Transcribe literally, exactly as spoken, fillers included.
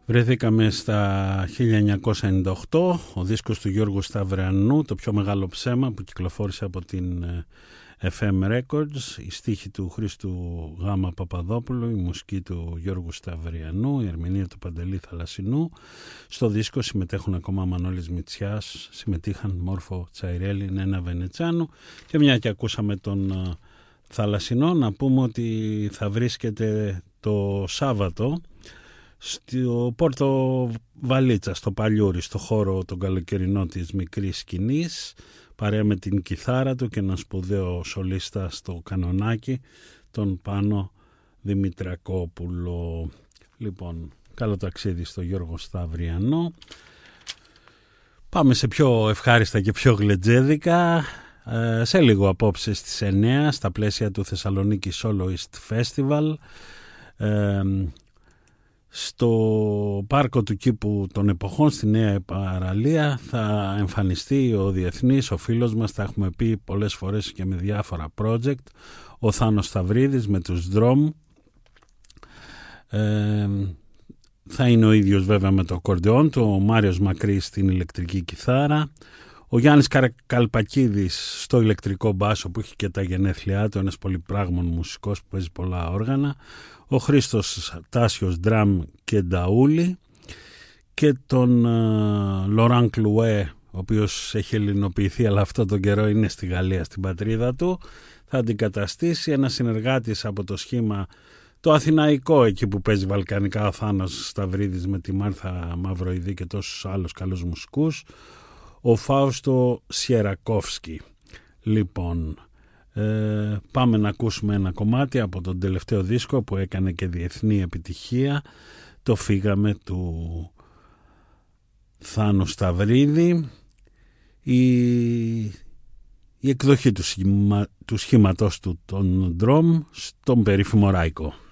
Βρεθήκαμε στα χίλια εννιακόσια ενενήντα οκτώ, ο δίσκος του Γιώργου Σταυριανού, το πιο μεγάλο ψέμα, που κυκλοφόρησε από την εφ εμ Records, η στίχη του Χρήστου Γ. Παπαδόπουλου, η μουσική του Γιώργου Σταυριανού, η ερμηνεία του Παντελή Θαλασσινού. Στο δίσκο συμμετέχουν ακόμα Μανώλης Μητσιάς, συμμετείχαν Μόρφο Τσαϊρέλη, Νένα Βενετσάνου, και μια και ακούσαμε τον Θαλασσινό, να πούμε ότι θα βρίσκεται το Σάββατο στο Πόρτο Βαλίτσα, στο Παλιούρι, στο χώρο τον καλοκαιρινό της μικρής σκηνής, παρέα με την κιθάρα του και ένα σπουδαίο σολίστα στο κανονάκι, τον Πάνο Δημητρακόπουλο. Λοιπόν, καλό ταξίδι στο Γιώργο Σταυριανό. Πάμε σε πιο ευχάριστα και πιο γλεντζέδικα. Ε, σε λίγο απόψε στις εννιά, στα πλαίσια του Θεσσαλονίκη Soloist Festival, ε, στο πάρκο του κήπου των εποχών στη Νέα Παραλία θα εμφανιστεί ο διεθνής, ο φίλος μας, τα έχουμε πει πολλές φορές και με διάφορα project, ο Θάνος Σταυρίδης με τους Drum. ε, θα είναι ο ίδιος βέβαια με το ακορντεόν του, ο Μάριος Μακρύς στην ηλεκτρική κιθάρα, ο Γιάννης Καλπακίδης στο ηλεκτρικό μπάσο που έχει και τα γενέθλιά του, ένας πολυπράγμων μουσικός που παίζει πολλά όργανα, ο Χρήστος Τάσιος Ντραμ και Νταούλη, και τον Λοράν Κλουέ, ο οποίος έχει ελληνοποιηθεί αλλά αυτό τον καιρό είναι στη Γαλλία, στην πατρίδα του, θα αντικαταστήσει ένα συνεργάτης από το σχήμα το αθηναϊκό, εκεί που παίζει βαλκανικά, ο Θάνος Σταυρίδης με τη Μάρθα Μαυροειδή και τόσους άλλους καλούς μουσικούς, ο Φάουστο Σιερακόφσκι. Λοιπόν, ε, πάμε να ακούσουμε ένα κομμάτι από τον τελευταίο δίσκο που έκανε και διεθνή επιτυχία, το «Φύγαμε» του Θάνου Σταυρίδη, η, η εκδοχή του, σχήμα, του σχήματός του των Drum στον περίφημο Ράικο.